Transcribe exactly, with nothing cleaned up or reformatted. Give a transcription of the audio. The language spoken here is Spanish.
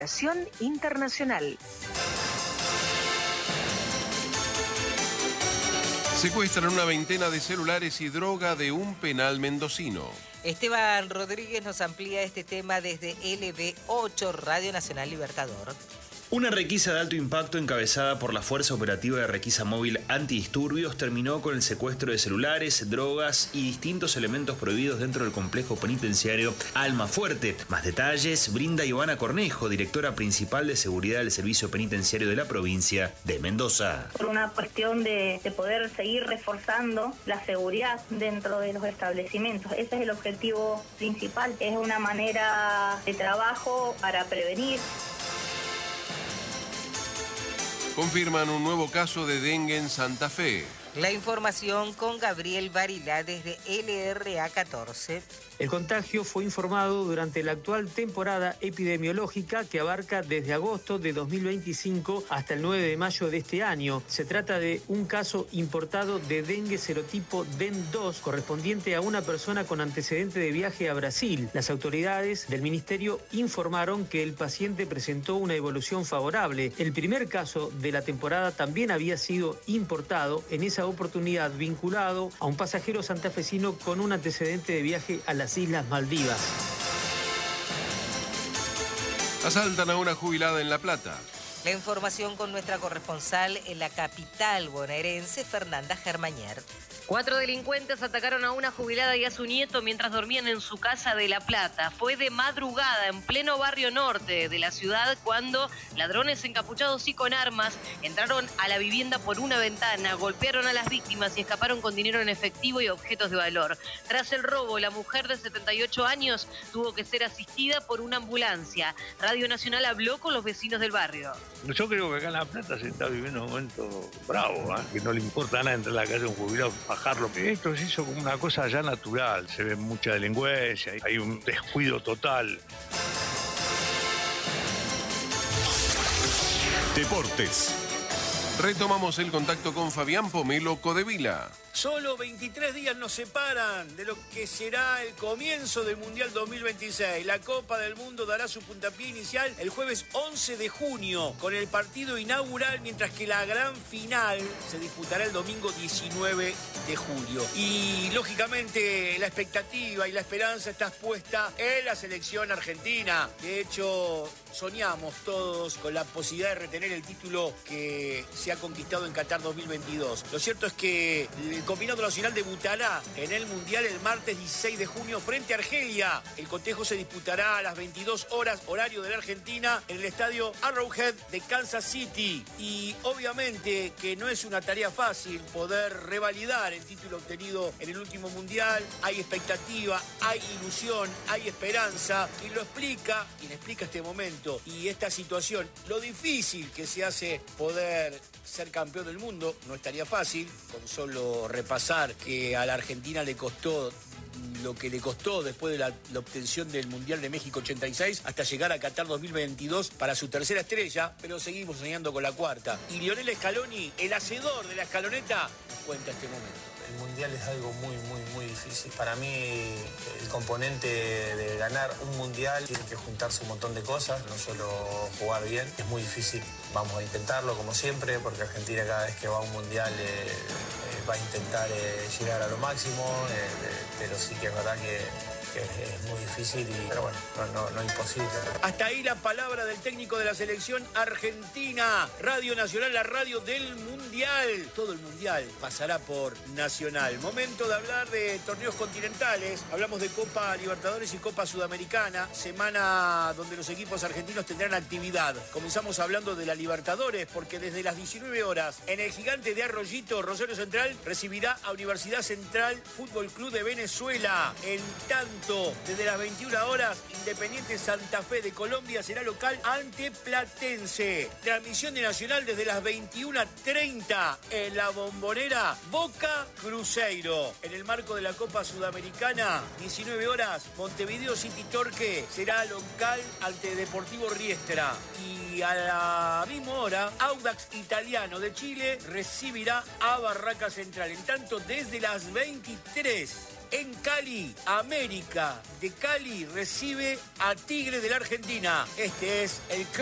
Internacional. Secuestran una veintena de celulares y droga de un penal mendocino. Esteban Rodríguez nos amplía este tema desde L B ocho, Radio Nacional Libertador. Una requisa de alto impacto encabezada por la Fuerza Operativa de Requisa Móvil Antidisturbios terminó con el secuestro de celulares, drogas y distintos elementos prohibidos dentro del complejo penitenciario Almafuerte. Más detalles brinda Ivana Cornejo, directora principal de seguridad del Servicio Penitenciario de la provincia de Mendoza. Por una cuestión de, de poder seguir reforzando la seguridad dentro de los establecimientos. Ese es el objetivo principal. Es una manera de trabajo para prevenir. Confirman un nuevo caso de dengue en Santa Fe. La información con Gabriel Barilá desde L R A catorce. El contagio fue informado durante la actual temporada epidemiológica que abarca desde agosto de dos mil veinticinco hasta el nueve de mayo de este año. Se trata de un caso importado de dengue serotipo D E N dos correspondiente a una persona con antecedente de viaje a Brasil. Las autoridades del ministerio informaron que el paciente presentó una evolución favorable. El primer caso de la temporada también había sido importado, en esa oportunidad vinculado a un pasajero santafesino con un antecedente de viaje a las Islas Maldivas. Asaltan a una jubilada en La Plata. La información con nuestra corresponsal en la capital bonaerense, Fernanda Germañer. Cuatro delincuentes atacaron a una jubilada y a su nieto mientras dormían en su casa de La Plata. Fue de madrugada, en pleno barrio norte de la ciudad, cuando ladrones encapuchados y con armas entraron a la vivienda por una ventana, golpearon a las víctimas y escaparon con dinero en efectivo y objetos de valor. Tras el robo, la mujer de setenta y ocho años tuvo que ser asistida por una ambulancia. Radio Nacional habló con los vecinos del barrio. Yo creo que acá en La Plata se está viviendo un momento bravo, ¿eh? Que no le importa nada entrar a la calle a un jubilado, bajarlo. Esto se hizo como una cosa ya natural, se ve mucha delincuencia, hay un descuido total. Deportes. Retomamos el contacto con Fabián Pomelo Codevila. Solo veintitrés días nos separan de lo que será el comienzo del Mundial dos mil veintiséis. La Copa del Mundo dará su puntapié inicial el jueves once de junio con el partido inaugural, mientras que la gran final se disputará el domingo diecinueve de julio. Y lógicamente la expectativa y la esperanza está puesta en la selección argentina. De hecho, soñamos todos con la posibilidad de retener el título que se ha conquistado en Qatar dos mil veintidós. Lo cierto es que el combinado nacional debutará en el Mundial el martes dieciséis de junio frente a Argelia. El cotejo se disputará a las veintidós horas, horario de la Argentina, en el estadio Arrowhead de Kansas City. Y obviamente que no es una tarea fácil poder revalidar el título obtenido en el último Mundial. Hay expectativa, hay ilusión, hay esperanza. Quien lo explica, quien explica este momento y esta situación, lo difícil que se hace poder ser campeón del mundo. No estaría fácil, con solo repasar que a la Argentina le costó lo que le costó después de la, la obtención del Mundial de México ochenta y seis hasta llegar a Qatar dos mil veintidós para su tercera estrella, pero seguimos soñando con la cuarta. Y Lionel Scaloni, el hacedor de la escaloneta, nos cuenta este momento. El Mundial es algo muy, muy, muy difícil. Para mí, el componente de ganar un Mundial tiene que juntarse un montón de cosas, no solo jugar bien. Es muy difícil. Vamos a intentarlo, como siempre, porque Argentina cada vez que va a un Mundial eh, eh, va a intentar eh, llegar a lo máximo, eh, eh, pero sí que es verdad que... que es muy difícil, y, pero bueno, no, no, no imposible. Hasta ahí la palabra del técnico de la selección argentina. Radio Nacional, la radio del Mundial. Todo el Mundial pasará por Nacional. Momento de hablar de torneos continentales. Hablamos de Copa Libertadores y Copa Sudamericana. Semana donde los equipos argentinos tendrán actividad. Comenzamos hablando de la Libertadores, porque desde las diecinueve horas en el Gigante de Arroyito, Rosario Central recibirá a Universidad Central Fútbol Club de Venezuela. En tanto, desde las veintiuna horas, Independiente Santa Fe de Colombia será local ante Platense. Transmisión de Nacional desde las veintiuna treinta en la Bombonera, Boca Cruzeiro. En el marco de la Copa Sudamericana, diecinueve horas, Montevideo City Torque será local ante Deportivo Riestra. Y a la misma hora, Audax Italiano de Chile recibirá a Barraca Central. En tanto, desde las veintitrés En Cali, América de Cali recibe a Tigre de la Argentina. Este es el